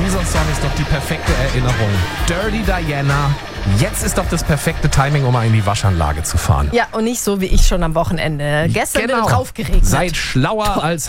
Dieser Song ist doch die perfekte Erinnerung. Dirty Diana. Jetzt ist doch das perfekte Timing, um mal in die Waschanlage zu fahren. Ja, und nicht so wie ich schon am Wochenende. Gestern bin ich draufgeregnet. Seid schlauer als